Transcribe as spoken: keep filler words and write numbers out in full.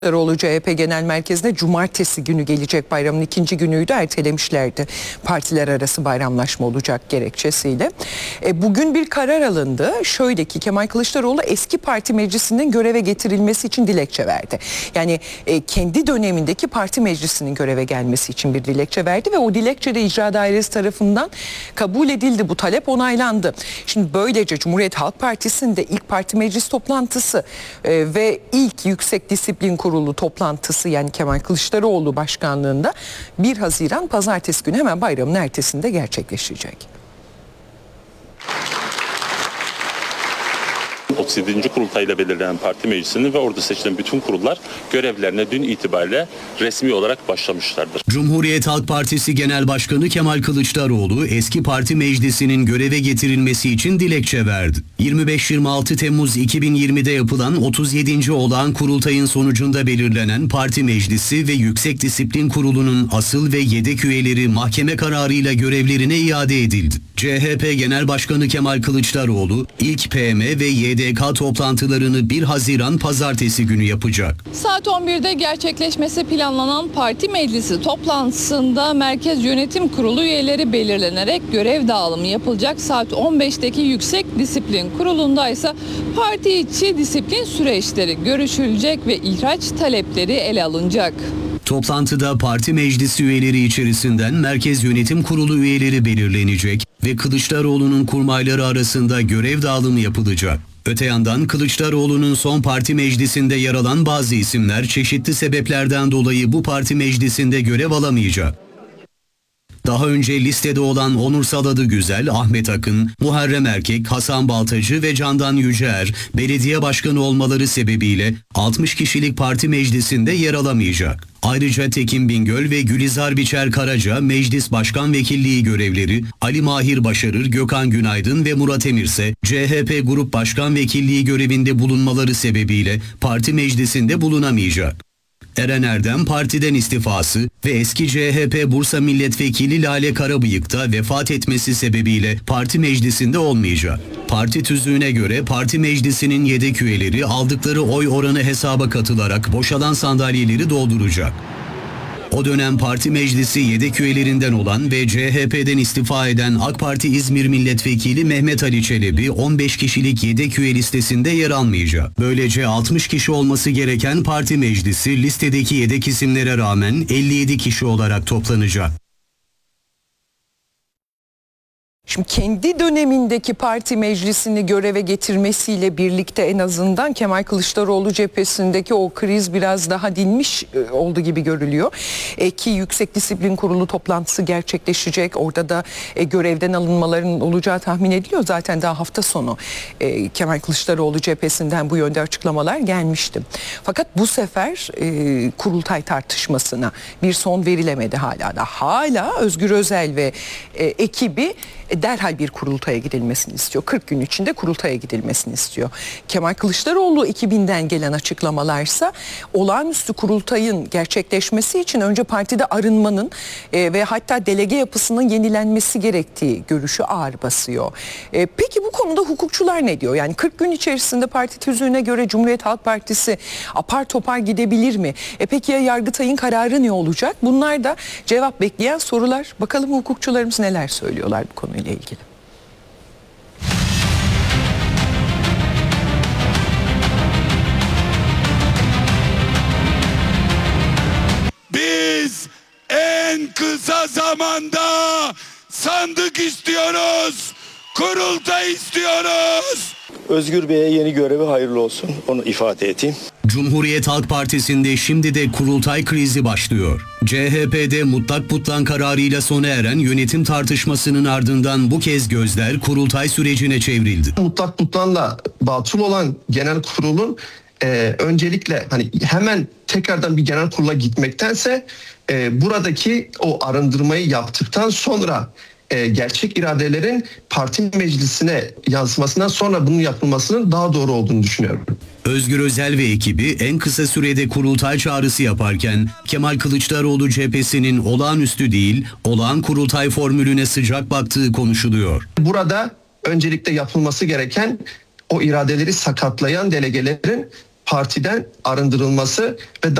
Kılıçdaroğlu C H P Genel Merkezi'ne cumartesi günü gelecek, bayramın ikinci günüydü, ertelemişlerdi. Partiler arası bayramlaşma olacak gerekçesiyle. E, bugün bir karar alındı. Şöyle ki Kemal Kılıçdaroğlu eski parti meclisinin göreve getirilmesi için dilekçe verdi. Yani e, kendi dönemindeki parti meclisinin göreve gelmesi için bir dilekçe verdi ve o dilekçe de İcra Dairesi tarafından kabul edildi. Bu talep onaylandı. Şimdi böylece Cumhuriyet Halk Partisi'nde ilk parti meclis toplantısı e, ve ilk Yüksek Disiplin Kurulu Kurulu toplantısı, yani Kemal Kılıçdaroğlu başkanlığında bir Haziran pazartesi günü, hemen bayramın ertesinde gerçekleşecek. otuz yedinci kurultayla belirlenen parti meclisinin ve orada seçilen bütün kurullar görevlerine dün itibariyle resmi olarak başlamışlardır. Cumhuriyet Halk Partisi Genel Başkanı Kemal Kılıçdaroğlu eski parti meclisinin göreve getirilmesi için dilekçe verdi. yirmi beş yirmi altı Temmuz iki bin yirmide yapılan otuz yedinci olağan kurultayın sonucunda belirlenen parti meclisi ve Yüksek Disiplin Kurulu'nun asıl ve yedek üyeleri mahkeme kararıyla görevlerine iade edildi. C H P Genel Başkanı Kemal Kılıçdaroğlu ilk P M ve Y D K toplantılarını bir Haziran pazartesi günü yapacak. Saat on birde gerçekleşmesi planlanan parti meclisi toplantısında Merkez Yönetim Kurulu üyeleri belirlenerek görev dağılımı yapılacak. Saat on beşteki Yüksek Disiplin Kurulu'nda ise parti içi disiplin süreçleri görüşülecek ve ihraç talepleri ele alınacak. Toplantıda parti meclisi üyeleri içerisinden Merkez Yönetim Kurulu üyeleri belirlenecek ve Kılıçdaroğlu'nun kurmayları arasında görev dağılımı yapılacak. Öte yandan Kılıçdaroğlu'nun son parti meclisinde yer alan bazı isimler çeşitli sebeplerden dolayı bu parti meclisinde görev alamayacak. Daha önce listede olan Onur Saladı Güzel, Ahmet Akın, Muharrem Erkek, Hasan Baltacı ve Candan Yüceer belediye başkanı olmaları sebebiyle altmış kişilik parti meclisinde yer alamayacak. Ayrıca Tekin Bingöl ve Gülizar Biçer Karaca meclis başkan vekilliği görevleri, Ali Mahir Başarır, Gökhan Günaydın ve Murat Emir ise C H P Grup Başkan Vekilliği görevinde bulunmaları sebebiyle parti meclisinde bulunamayacak. Eren Erdem partiden istifası ve eski C H P Bursa Milletvekili Lale Karabıyık da vefat etmesi sebebiyle parti meclisinde olmayacak. Parti tüzüğüne göre parti meclisinin yedek üyeleri aldıkları oy oranı hesaba katılarak boşalan sandalyeleri dolduracak. O dönem parti meclisi yedek üyelerinden olan ve C H P'den istifa eden AK Parti İzmir Milletvekili Mehmet Ali Çelebi on beş kişilik yedek üye listesinde yer almayacak. Böylece altmış kişi olması gereken parti meclisi listedeki yedek isimlere rağmen elli yedi kişi olarak toplanacak. Şimdi kendi dönemindeki parti meclisini göreve getirmesiyle birlikte en azından Kemal Kılıçdaroğlu cephesindeki o kriz biraz daha dinmiş oldu gibi görülüyor. E, ki Yüksek Disiplin Kurulu toplantısı gerçekleşecek. Orada da e, görevden alınmaların olacağı tahmin ediliyor. Zaten daha hafta sonu e, Kemal Kılıçdaroğlu cephesinden bu yönde açıklamalar gelmişti. Fakat bu sefer e, kurultay tartışmasına bir son verilemedi hala da. Hala Özgür Özel ve e, ekibi derhal bir kurultaya gidilmesini istiyor. kırk gün içinde kurultaya gidilmesini istiyor. Kemal Kılıçdaroğlu ekibinden gelen açıklamalarsa olağanüstü kurultayın gerçekleşmesi için önce partide arınmanın e, ve hatta delege yapısının yenilenmesi gerektiği görüşü ağır basıyor. E, peki bu konuda hukukçular ne diyor? Yani kırk gün içerisinde parti tüzüğüne göre Cumhuriyet Halk Partisi apar topar gidebilir mi? E peki ya Yargıtay'ın kararı ne olacak? Bunlar da cevap bekleyen sorular. Bakalım hukukçularımız neler söylüyorlar bu konuyla ilgili. Biz en kısa zamanda sandık istiyoruz, kurultay istiyoruz. Özgür Bey'e yeni görevi hayırlı olsun, onu ifade edeyim. Cumhuriyet Halk Partisi'nde şimdi de kurultay krizi başlıyor. C H P'de mutlak putlan kararıyla sona eren yönetim tartışmasının ardından bu kez gözler kurultay sürecine çevrildi. Mutlak putlanla batıl olan genel kurulun e, öncelikle hani hemen tekrardan bir genel kurula gitmektense e, buradaki o arındırmayı yaptıktan sonra e, gerçek iradelerin parti meclisine yansımasından sonra bunun yapılmasının daha doğru olduğunu düşünüyorum. Özgür Özel ve ekibi en kısa sürede kurultay çağrısı yaparken Kemal Kılıçdaroğlu cephesinin olağanüstü değil, olağan kurultay formülüne sıcak baktığı konuşuluyor. Burada öncelikle yapılması gereken o iradeleri sakatlayan delegelerin partiden arındırılması ve